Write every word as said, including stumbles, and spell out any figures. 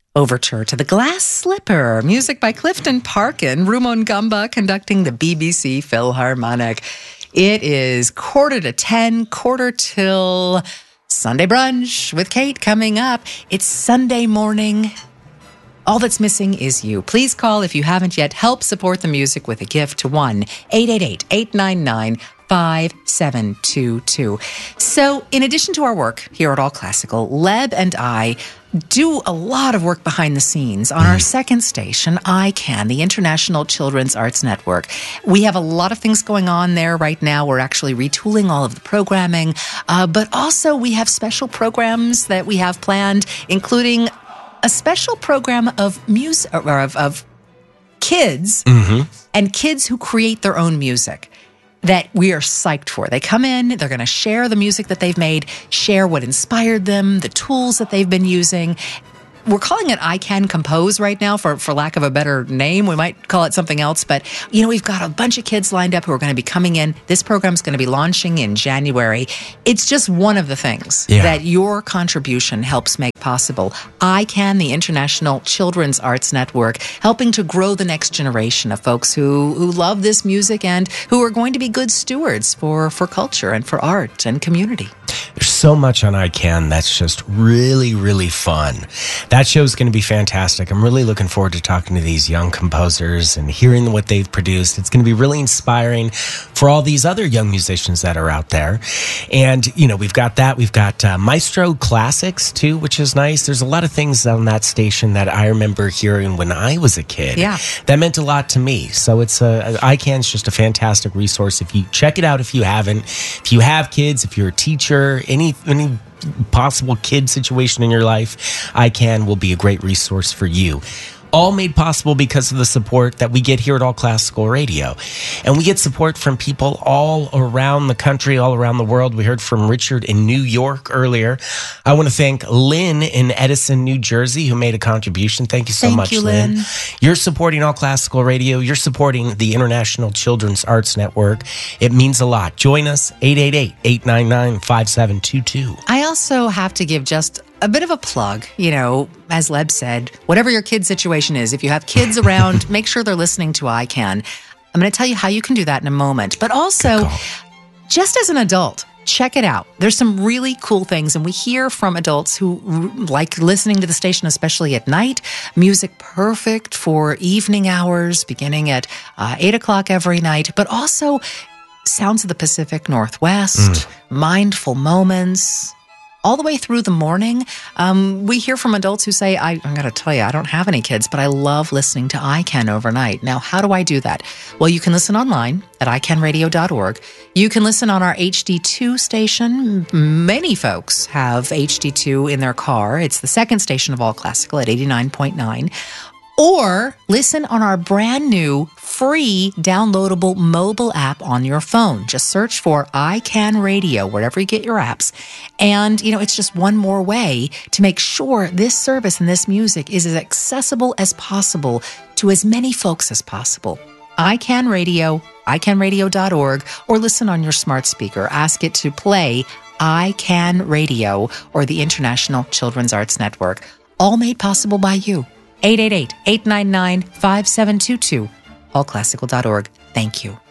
Overture to the Glass Slipper, music by Clifton Parkin, Rumon Gumba conducting the B B C Philharmonic. It is quarter to ten, quarter till Sunday brunch with Kate coming up. It's Sunday morning. All that's missing is you. Please call if you haven't yet. Help support the music with a gift to one eight eight eight, eight nine nine, five seven two two. So in addition to our work here at All Classical, Leb and I do a lot of work behind the scenes on our second station, I CAN, the International Children's Arts Network. We have a lot of things going on there right now. We're actually retooling all of the programming, uh, but also we have special programs that we have planned, including a special program of music, or of, of kids mm-hmm. and kids who create their own music that we are psyched for. They come in, they're going to share the music that they've made, share what inspired them, the tools that they've been using. We're calling it I CAN Compose right now for, for lack of a better name. We might call it something else, but you know, we've got a bunch of kids lined up who are going to be coming in. This program's going to be launching in January. It's just one of the things yeah. that your contribution helps make possible. I CAN, the International Children's Arts Network, helping to grow the next generation of folks who, who love this music and who are going to be good stewards for, for culture and for art and community. There's so much on I CAN that's just really, really fun. That show's going to be fantastic. I'm really looking forward to talking to these young composers and hearing what they've produced. It's going to be really inspiring for all these other young musicians that are out there. And, you know, we've got that. We've got uh, Maestro Classics, too, which is nice. There's a lot of things on that station that I remember hearing when I was a kid. Yeah. That meant a lot to me. So it's a, I CAN's just a fantastic resource. If you check it out, if you haven't, if you have kids, if you're a teacher, any any possible kid situation in your life, I CAN will be a great resource for you. All made possible because of the support that we get here at All Classical Radio. And we get support from people all around the country, all around the world. We heard from Richard in New York earlier. I want to thank Lynn in Edison, New Jersey, who made a contribution. Thank you so thank much, you, Lynn. Lynn. You're supporting All Classical Radio. You're supporting the International Children's Arts Network. It means a lot. Join us, eight eight eight, eight nine nine, five seven two two. I also have to give just a bit of a plug, you know, as Leb said, whatever your kid situation is, if you have kids around, make sure they're listening to I CAN. I'm going to tell you how you can do that in a moment. But also, just as an adult, check it out. There's some really cool things, and we hear from adults who like listening to the station, especially at night. Music perfect for evening hours, beginning at uh, eight o'clock every night, but also sounds of the Pacific Northwest, mm. mindful moments, all the way through the morning. Um, we hear from adults who say, I, I'm going to tell you, I don't have any kids, but I love listening to I CAN overnight. Now, how do I do that? Well, you can listen online at i can radio dot org. You can listen on our H D two station. Many folks have H D two in their car. It's the second station of All Classical at eighty-nine point nine. Or listen on our brand new free downloadable mobile app on your phone. Just search for I CAN Radio wherever you get your apps. And, you know, it's just one more way to make sure this service and this music is as accessible as possible to as many folks as possible. I CAN Radio, i can radio dot org, or listen on your smart speaker. Ask it to play I CAN Radio or the International Children's Arts Network. All made possible by you. eight eight eight, eight nine nine, five seven two two, all classical dot org. Thank you.